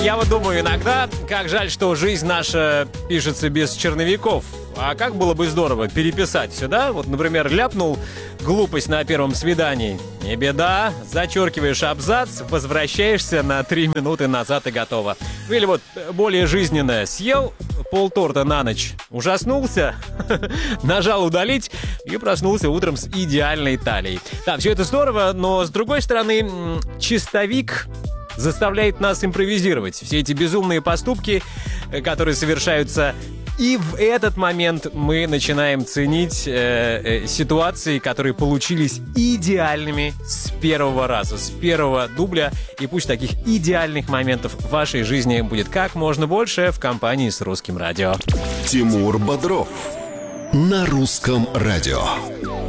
Я вот думаю иногда, как жаль, что жизнь наша пишется без черновиков. А как было бы здорово переписать сюда. Вот, например, ляпнул глупость на первом свидании. Не беда, зачеркиваешь абзац, возвращаешься на 3 минуты назад и готово. Или вот более жизненное. Съел полторта на ночь, ужаснулся, нажал удалить и проснулся утром с идеальной талией. Да, все это здорово, но с другой стороны, чистовик заставляет нас импровизировать. Все эти безумные поступки, которые совершаются. И в этот момент мы начинаем ценить ситуации, которые получились идеальными с первого раза, с первого дубля. И пусть таких идеальных моментов в вашей жизни будет как можно больше в компании с Русским радио. Тимур Бодров на Русском радио.